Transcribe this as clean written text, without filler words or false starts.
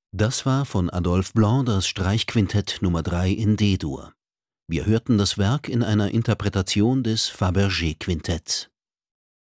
Das war von Adolphe Blanc das Streichquintett Nr. 3 in D-Dur. Wir hörten das Werk in einer Interpretation des Fabergé-Quintetts.